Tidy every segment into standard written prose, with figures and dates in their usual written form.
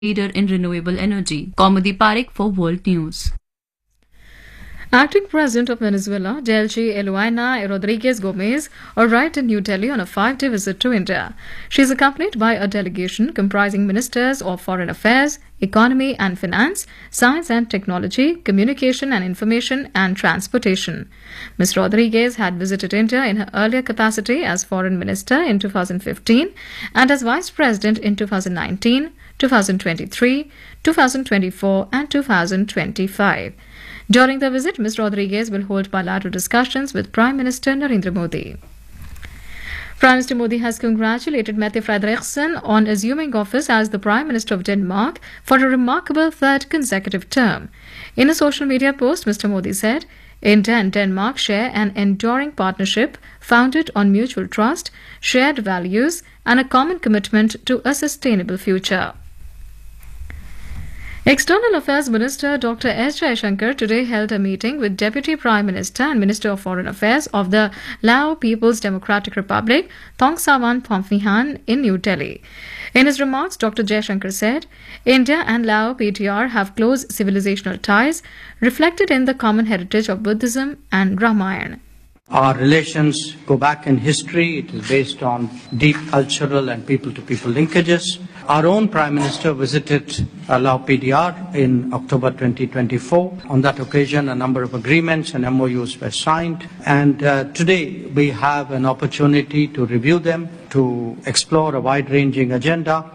leader in renewable energy. Kaumudi Parekh for World News. Acting President of Venezuela, Delcy Eloina Rodriguez Gomez, arrived in New Delhi on a 5-day visit to India. She is accompanied by a delegation comprising ministers of foreign affairs, economy and finance, science and technology, communication and information, and transportation. Ms. Rodriguez had visited India in her earlier capacity as foreign minister in 2015 and as vice president in 2019, 2023, 2024, and 2025. During the visit, Ms. Rodriguez will hold bilateral discussions with Prime Minister Narendra Modi. Prime Minister Modi has congratulated Mette Frederiksen on assuming office as the Prime Minister of Denmark for a remarkable third consecutive term. In a social media post, Mr. Modi said, India and Denmark share an enduring partnership founded on mutual trust, shared values, and a common commitment to a sustainable future. External Affairs Minister Dr. S. Jaishankar today held a meeting with Deputy Prime Minister and Minister of Foreign Affairs of the Lao People's Democratic Republic, Thongsavan Phomvihan, in New Delhi. In his remarks, Dr. Jaishankar said, India and Lao PTR have close civilizational ties reflected in the common heritage of Buddhism and Ramayana. Our relations go back in history. It is based on deep cultural and people-to-people linkages. Our own Prime Minister visited Lao PDR in October 2024. On that occasion, a number of agreements and MOUs were signed. And today, we have an opportunity to review them, to explore a wide-ranging agenda.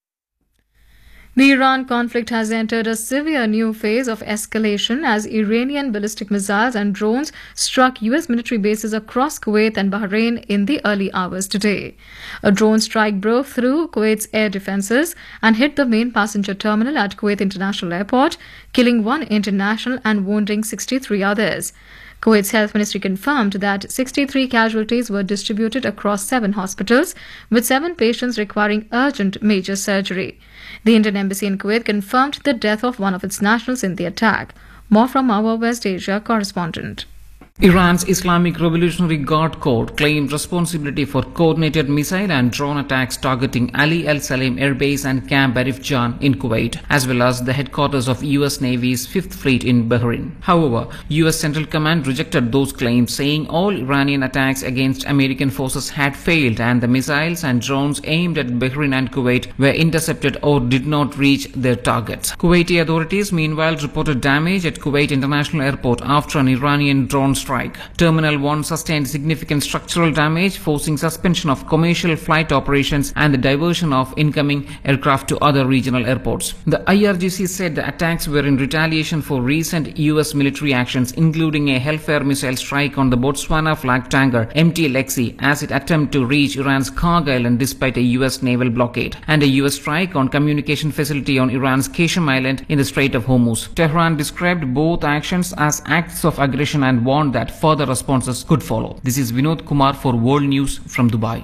The Iran conflict has entered a severe new phase of escalation as Iranian ballistic missiles and drones struck U.S. military bases across Kuwait and Bahrain in the early hours today. A drone strike broke through Kuwait's air defenses and hit the main passenger terminal at Kuwait International Airport, killing 1 international and wounding 63 others. Kuwait's health ministry confirmed that 63 casualties were distributed across 7 hospitals, with 7 patients requiring urgent major surgery. The Indian embassy in Kuwait confirmed the death of one of its nationals in the attack. More from our West Asia correspondent. Iran's Islamic Revolutionary Guard Corps claimed responsibility for coordinated missile and drone attacks targeting Ali Al Salem Air Base and Camp Arif Jan in Kuwait, as well as the headquarters of US Navy's 5th Fleet in Bahrain. However, US Central Command rejected those claims, saying all Iranian attacks against American forces had failed and the missiles and drones aimed at Bahrain and Kuwait were intercepted or did not reach their targets. Kuwaiti authorities meanwhile reported damage at Kuwait International Airport after an Iranian drone strike. Terminal 1 sustained significant structural damage, forcing suspension of commercial flight operations and the diversion of incoming aircraft to other regional airports. The IRGC said the attacks were in retaliation for recent US military actions, including a Hellfire missile strike on the Botswana flag tanker MT Lexi as it attempted to reach Iran's Karg Island despite a US naval blockade, and a US strike on communication facility on Iran's Qasem Island in the Strait of Hormuz. Tehran described both actions as acts of aggression and warned that further responses could follow. This is Vinod Kumar for World News from Dubai.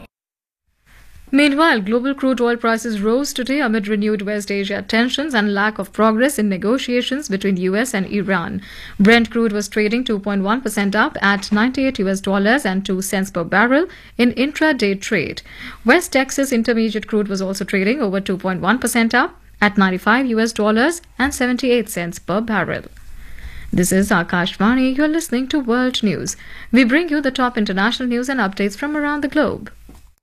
Meanwhile, global crude oil prices rose today amid renewed West Asia tensions and lack of progress in negotiations between US and Iran. Brent crude was trading 2.1% up at $98 and 2 cents per barrel in intraday trade. West Texas Intermediate crude was also trading over 2.1% up at $95 and 78 cents per barrel. This is Akashvani. You're listening to World News. We bring you the top international news and updates from around the globe.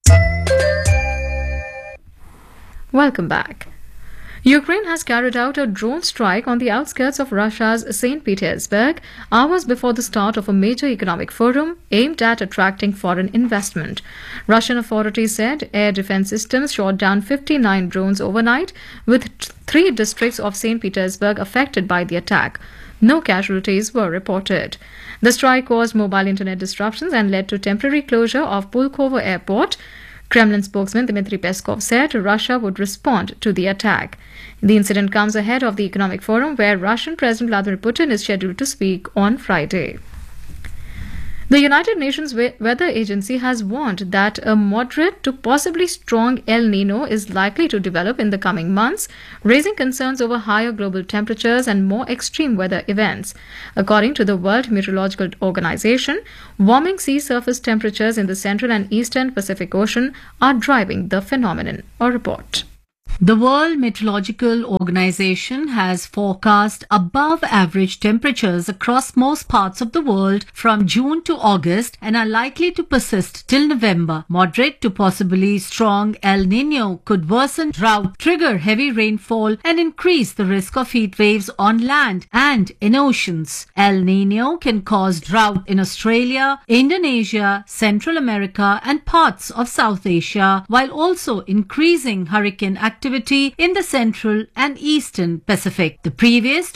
Welcome back. Ukraine has carried out a drone strike on the outskirts of Russia's St. Petersburg hours before the start of a major economic forum aimed at attracting foreign investment. Russian authorities said air defense systems shot down 59 drones overnight, with 3 districts of St. Petersburg affected by the attack. No casualties were reported. The strike caused mobile internet disruptions and led to temporary closure of Pulkovo Airport. Kremlin spokesman Dmitry Peskov said Russia would respond to the attack. The incident comes ahead of the economic forum where Russian President Vladimir Putin is scheduled to speak on Friday. The United Nations Weather Agency has warned that a moderate to possibly strong El Niño is likely to develop in the coming months, raising concerns over higher global temperatures and more extreme weather events. According to the World Meteorological Organization, warming sea surface temperatures in the central and eastern Pacific Ocean are driving the phenomenon. A report. The World Meteorological Organization has forecast above average temperatures across most parts of the world from June to August and are likely to persist till November. Moderate to possibly strong El Nino could worsen drought, trigger heavy rainfall, and increase the risk of heat waves on land and in oceans. El Nino can cause drought in Australia, Indonesia, Central America, and parts of South Asia, while also increasing hurricane activity in the central and eastern Pacific. The previous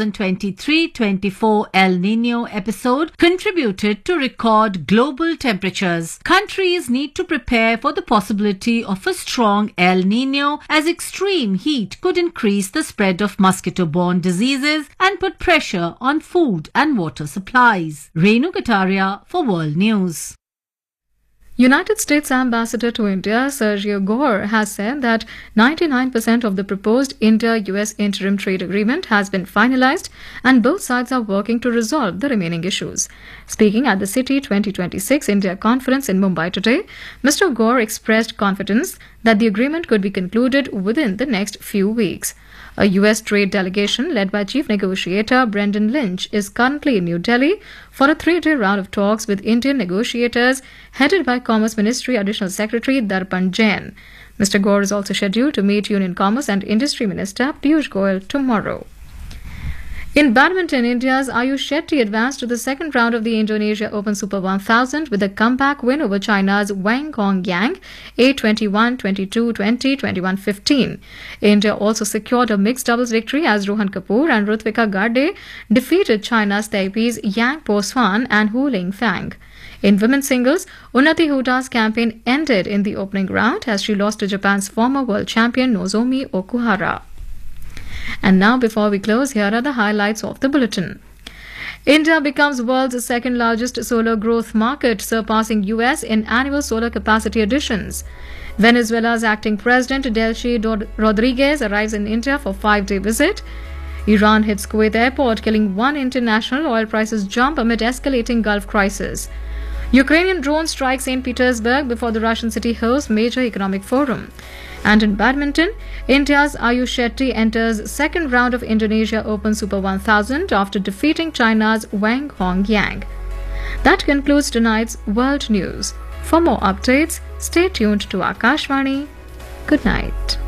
2023-24 El Nino episode contributed to record global temperatures. Countries need to prepare for the possibility of a strong El Nino, as extreme heat could increase the spread of mosquito-borne diseases and put pressure on food and water supplies. Renu Kataria for World News. United States Ambassador to India Sergio Gore has said that 99% of the proposed India-US interim trade agreement has been finalized and both sides are working to resolve the remaining issues. Speaking at the City 2026 India Conference in Mumbai today, Mr. Gore expressed confidence that the agreement could be concluded within the next few weeks. A U.S. trade delegation led by Chief Negotiator Brendan Lynch is currently in New Delhi for a 3-day round of talks with Indian negotiators headed by Commerce Ministry Additional Secretary Darpan Jain. Mr. Gore is also scheduled to meet Union Commerce and Industry Minister Piyush Goyal tomorrow. In badminton, India's Ayush Shetty advanced to the second round of the Indonesia Open Super 1000 with a comeback win over China's Wang Hongyang 8-21, 22-20, 21-15. India also secured a mixed doubles victory as Rohan Kapoor and Rutvika Garde defeated China's Taipei's Yang Po-swan and Hu Lingfang. In women's singles, Unnati Hooda's campaign ended in the opening round as she lost to Japan's former world champion Nozomi Okuhara. And now, before we close, here are the highlights of the bulletin. India becomes world's second largest solar growth market, surpassing US in annual solar capacity additions. Venezuela's acting president Delcy Rodriguez arrives in India for a 5-day visit. Iran hits Kuwait airport, killing one international. Oil prices jump amid escalating Gulf crisis. Ukrainian drone strikes St. Petersburg before the Russian city hosts major economic forum. And in badminton, India's Ayush Shetty enters second round of Indonesia Open Super 1000 after defeating China's Wang Hongyang. That concludes tonight's World News. For more updates, stay tuned to Akashvani. Good night.